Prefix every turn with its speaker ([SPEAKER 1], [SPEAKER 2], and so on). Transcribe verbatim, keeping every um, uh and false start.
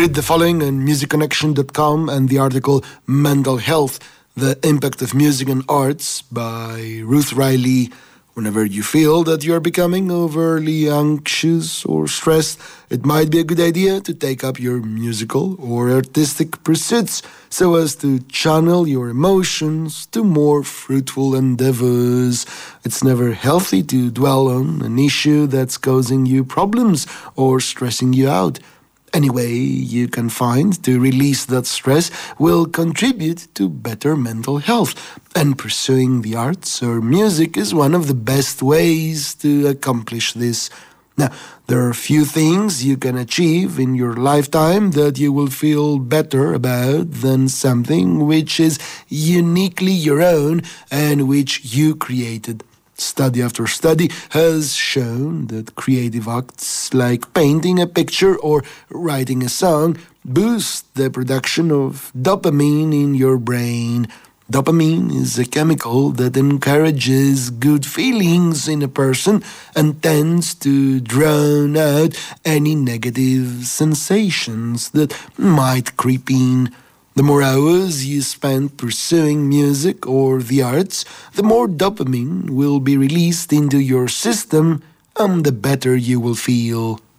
[SPEAKER 1] Read the following on music connection dot com and the article Mental Health, The Impact of Music and Arts by Ruth Riley. Whenever you feel that you're becoming overly anxious or stressed, it might be a good idea to take up your musical or artistic pursuits so as to channel your emotions to more fruitful endeavors. It's never healthy to dwell on an issue that's causing you problems or stressing you out. Any way you can find to release that stress will contribute to better mental health, and pursuing the arts or music is one of the best ways to accomplish this. Now, there are few things you can achieve in your lifetime that you will feel better about than something which is uniquely your own and which you created. Study after study has shown that creative acts like painting a picture or writing a song boost the production of dopamine in your brain. Dopamine is a chemical that encourages good feelings in a person and tends to drown out any negative sensations that might creep in. The more hours you spend pursuing music or the arts, the more dopamine will be released into your system and the better you will feel.